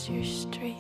past your street.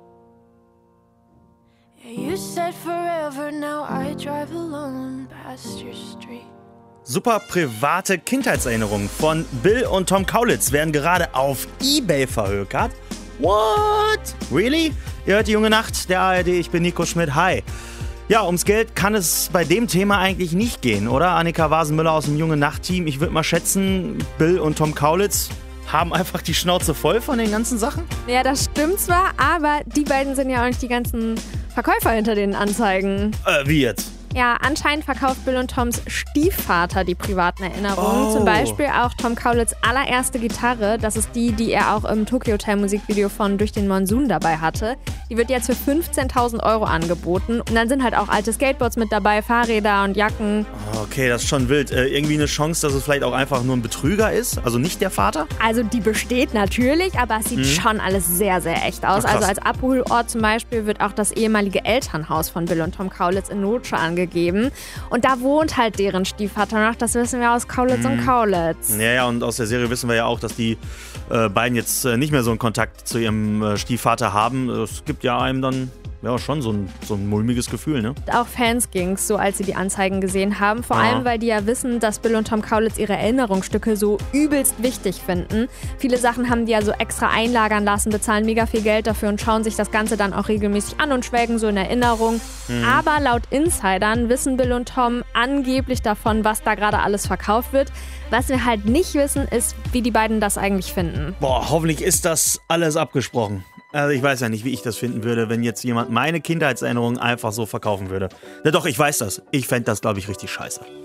Yeah, you said forever, now I drive alone past your street. Super private Kindheitserinnerungen von Bill und Tom Kaulitz werden gerade auf eBay verhökert. What? Really? Ihr hört die junge Nacht der ARD, ich bin Nico Schmidt, hi. Ja, ums Geld kann es bei dem Thema eigentlich nicht gehen, oder? Annika Wasenmüller aus dem junge Nacht-Team. Ich würde mal schätzen, Bill und Tom Kaulitz haben einfach die Schnauze voll von den ganzen Sachen? Ja, das stimmt zwar, aber die beiden sind ja auch nicht die ganzen Verkäufer hinter den Anzeigen. Wie jetzt? Ja, anscheinend verkauft Bill und Toms Stiefvater die privaten Erinnerungen. Oh. Zum Beispiel auch Tom Kaulitz' allererste Gitarre. Das ist die, die er auch im Tokyo Hotel Musikvideo von Durch den Monsun dabei hatte. Die wird jetzt für 15.000 € angeboten. Und dann sind halt auch alte Skateboards mit dabei, Fahrräder und Jacken. Okay, das ist schon wild. Irgendwie eine Chance, dass es vielleicht auch einfach nur ein Betrüger ist? Also nicht der Vater? Also die besteht natürlich, aber es sieht schon alles sehr, sehr echt aus. Ach, krass. Also als Abholort zum Beispiel wird auch das ehemalige Elternhaus von Bill und Tom Kaulitz in Notsche angegeben. Und da wohnt halt deren Stiefvater noch, das wissen wir aus Kaulitz und Kaulitz. Ja, und aus der Serie wissen wir ja auch, dass die beiden jetzt nicht mehr so einen Kontakt zu ihrem Stiefvater haben. Es gibt ja einem dann schon so ein mulmiges Gefühl, ne? Auch Fans ging's so, als sie die Anzeigen gesehen haben. Vor allem, weil die ja wissen, dass Bill und Tom Kaulitz ihre Erinnerungsstücke so übelst wichtig finden. Viele Sachen haben die ja so extra einlagern lassen, bezahlen mega viel Geld dafür und schauen sich das Ganze dann auch regelmäßig an und schwelgen so in Erinnerung. Aber laut Insidern wissen Bill und Tom angeblich davon, was da gerade alles verkauft wird. Was wir halt nicht wissen, ist, wie die beiden das eigentlich finden. Boah, hoffentlich ist das alles abgesprochen. Also ich weiß ja nicht, wie ich das finden würde, wenn jetzt jemand meine Kindheitserinnerungen einfach so verkaufen würde. Na doch, ich weiß das. Ich fände das, glaube ich, richtig scheiße.